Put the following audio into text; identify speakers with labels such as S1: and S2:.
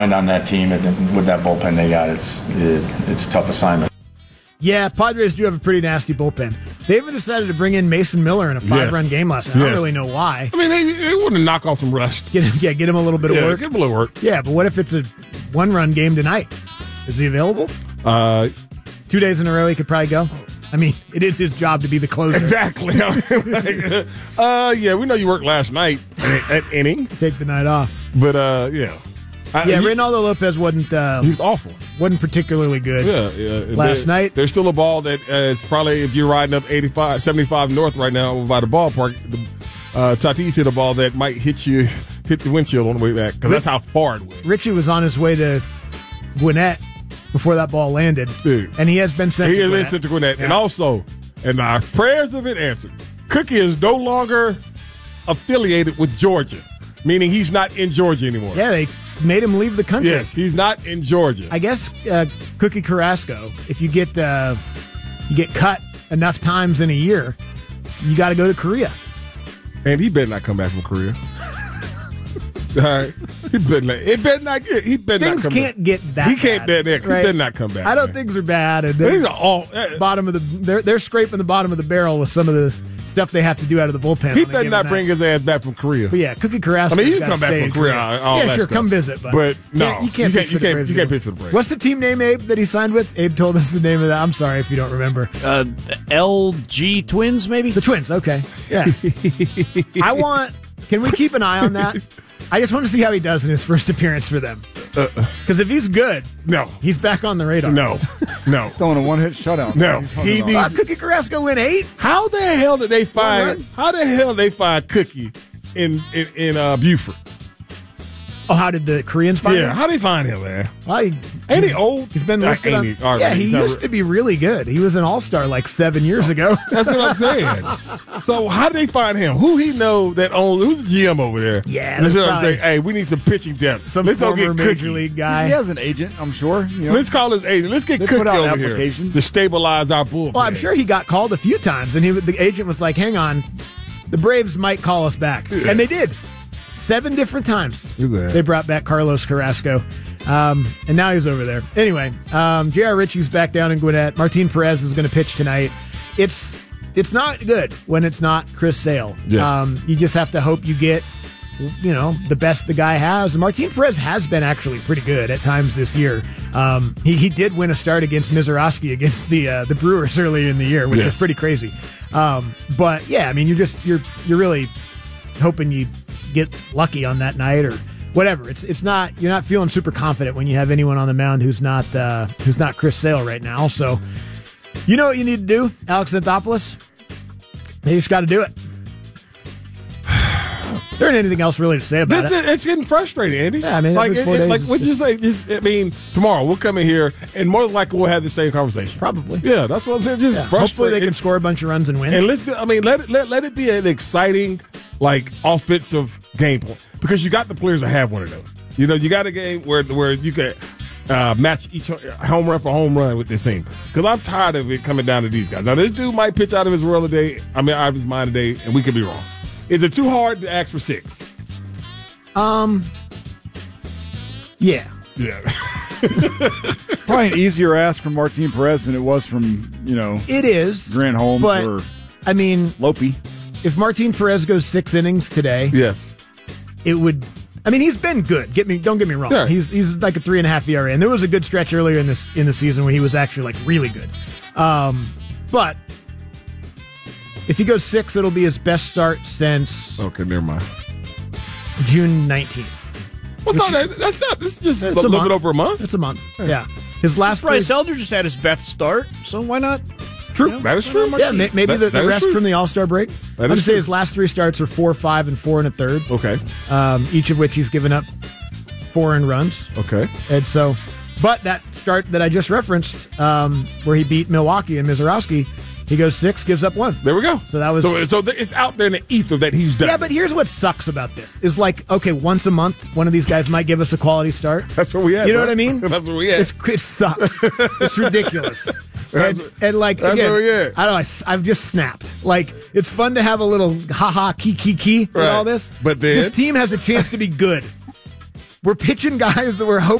S1: And on that team, and with that bullpen they got, it's a tough assignment.
S2: Yeah, Padres do have a pretty nasty bullpen. They even decided to bring in Mason Miller in a 5-run game last night. I don't really know why.
S3: I mean, they want to knock off some rust.
S2: Get him a little bit of work.
S3: Give him a little work.
S2: Yeah, but what if it's a 1-run game tonight? Is he available? 2 days in a row, he could probably go. I mean, it is his job to be the closer.
S3: Exactly. Yeah, we know you worked last night at inning.
S2: Take the night off.
S3: But, yeah.
S2: Reynaldo Lopez wasn't.
S3: He was awful.
S2: Wasn't particularly good.
S3: Yeah.
S2: Last night,
S3: there's still a ball that is probably, if you're riding up 75 north right now by the ballpark, Tatis hit a ball that might hit the windshield on the way back because that's how far it went.
S2: Richie was on his way to Gwinnett before that ball landed, and he has been sent.
S3: To Gwinnett, yeah. And also, and our prayers have been answered. Cookie is no longer affiliated with Georgia, meaning he's not in Georgia anymore.
S2: Yeah, they made him leave the country.
S3: Yes, he's not in Georgia.
S2: I guess Cookie Carrasco, if you get cut enough times in a year, you got to go to Korea.
S3: And he better not come back from Korea. All right, he better not. It better not get. He better
S2: things
S3: not come
S2: can't
S3: back.
S2: get that.
S3: He can't.
S2: Bad,
S3: He better not come back.
S2: I don't think things are bad. And bottom of the. They're scraping the bottom of the barrel with some of the stuff they have to do out of the bullpen.
S3: He better not bring his ass back from Korea.
S2: But yeah, Cookie Carrasco.
S3: I mean, you can come back from Korea.
S2: Yeah, sure, come visit.
S3: But no,
S2: you can't pitch for the Braves.
S3: You can't pitch for the Braves.
S2: What's the team name, Abe, that he signed with? Abe told us the name of that. I'm sorry if you don't remember.
S4: LG Twins, maybe?
S2: The Twins, okay. Yeah. Can we keep an eye on that? I just want to see how he does in his first appearance for them. Because if he's good, he's back on the radar.
S3: No.
S5: Throwing a one-hit shutout.
S3: No, he needs.
S2: Cookie Carrasco win 8.
S3: How the hell did they find? How the hell did they find Cookie in Buford?
S2: Oh, how did the Koreans find him?
S3: Yeah, how did they find him, man?
S2: Well,
S3: ain't he old?
S2: He's been listed on. He used to be really good. He was an all-star like 7 years ago.
S3: That's what I'm saying. So how did they find him? Who he know that owns? Who's the GM over there?
S2: Yeah,
S3: that's what I'm saying. Hey, we need some pitching depth.
S2: Let's go get Major League guy.
S5: He has an agent, I'm sure.
S3: Let's call his agent. Let's get Cookie over here to stabilize our bullpen.
S2: Well, I'm sure he got called a few times, and the agent was like, "Hang on, the Braves might call us back," and they did. 7 different times they brought back Carlos Carrasco, and now he's over there. Anyway, J.R. Ritchie's back down in Gwinnett. Martin Perez is going to pitch tonight. It's not good when it's not Chris Sale.
S3: Yes.
S2: You just have to hope you get the best the guy has. Martin Perez has been actually pretty good at times this year. He did win a start against Mizorowski against the Brewers earlier in the year, which is pretty crazy. But yeah, I mean, you're really hoping you get lucky on that night or whatever. It's not, you're not feeling super confident when you have anyone on the mound who's not Chris Sale right now. So you know what you need to do, Alex Anthopoulos? You just got to do it. There ain't anything else really to say about it.
S3: It's getting frustrating, Andy.
S2: Yeah, I mean,
S3: like what'd you say? Tomorrow we'll come in here and more than likely we'll have the same conversation.
S2: Probably.
S3: Yeah, that's what I'm saying. Just frustrating.
S2: Hopefully they can score a bunch of runs and win.
S3: And let it be an exciting, offensive game point because you got the players that have one of those. You got a game where you can match each home run for home run with this team. Because I'm tired of it coming down to these guys. Now this dude might pitch out of his world today. out of his mind today, and we could be wrong. Is it too hard to ask for 6?
S2: Yeah.
S5: Probably an easier ask from Martin Perez than it was from,
S2: it is
S5: Grant Holmes or
S2: I mean
S5: Lopey.
S2: If Martin Perez goes 6 innings today,
S3: yes,
S2: it would. I mean, he's been good. Don't get me wrong.
S3: Sure.
S2: He's like a 3.5 ERA, and there was a good stretch earlier in the season when he was actually really good. But if he goes 6, it'll be his best start since.
S3: Okay, never mind.
S2: June 19th.
S3: What's not that? That's not. This is just a little bit over a month.
S2: It's a month. Yeah. His last.
S4: Bryce Elder just had his best start, so why not?
S3: True. That is true.
S2: Yeah, maybe the rest from the All-Star break. I'm going to say his last 3 starts are 4, 5, and 4 1/3.
S3: Okay.
S2: Each of which he's given up 4 earned runs.
S3: Okay.
S2: And so, but that start that I just referenced, where he beat Milwaukee and Mizorowski, he goes 6, gives up 1.
S3: There we go.
S2: So that was
S3: so it's out there in the ether that he's done.
S2: Yeah, but here's what sucks about this is okay, once a month, one of these guys might give us a quality start.
S3: That's what we had.
S2: You know what I mean?
S3: That's what we had.
S2: It sucks. It's ridiculous. And again, I don't know. I've just snapped. It's fun to have a little ha-ha, key, and all this.
S3: But then
S2: this team has a chance to be good. we're pitching guys that we're hoping